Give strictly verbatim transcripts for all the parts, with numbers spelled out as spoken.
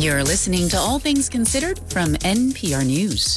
You're listening to All Things Considered from N P R News.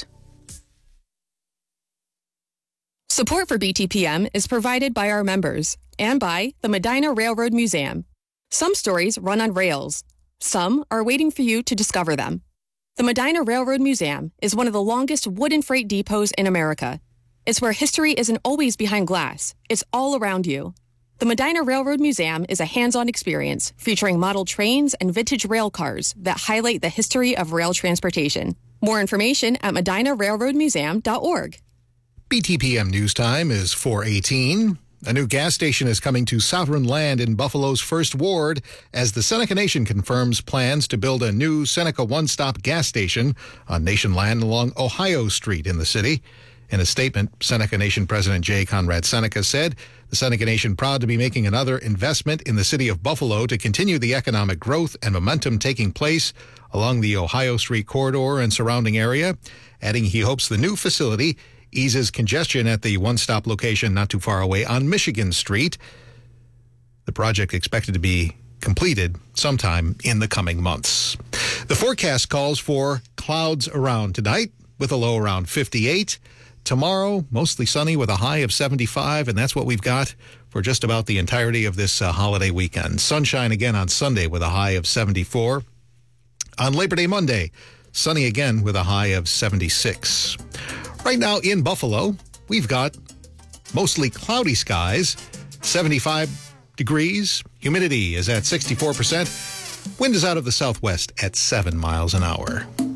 Support for B T P M is provided by our members and by the Medina Railroad Museum. Some stories run on rails. Some are waiting for you to discover them. The Medina Railroad Museum is one of the longest wooden freight depots in America. It's where history isn't always behind glass. It's all around you. The Medina Railroad Museum is a hands-on experience featuring model trains and vintage rail cars that highlight the history of rail transportation. More information at medina railroad museum dot org. B T P M News Time is four eighteen. A new gas station is coming to Sovereign Land in Buffalo's First Ward as the Seneca Nation confirms plans to build a new Seneca one-stop gas station on Nation land along Ohio Street in the city. In a statement, Seneca Nation President J. Conrad Seneca said, the Seneca Nation proud to be making another investment in the city of Buffalo to continue the economic growth and momentum taking place along the Ohio Street corridor and surrounding area, adding he hopes the new facility eases congestion at the one-stop location not too far away on Michigan Street. The project expected to be completed sometime in the coming months. The forecast calls for clouds around tonight with a low around fifty-eight. Tomorrow, mostly sunny with a high of seventy-five, and that's what we've got for just about the entirety of this uh, holiday weekend. Sunshine again on Sunday with a high of seventy-four. On Labor Day Monday, sunny again with a high of seventy-six. Right now in Buffalo, we've got mostly cloudy skies, seventy-five degrees. Humidity is at sixty-four percent. Wind is out of the southwest at seven miles an hour.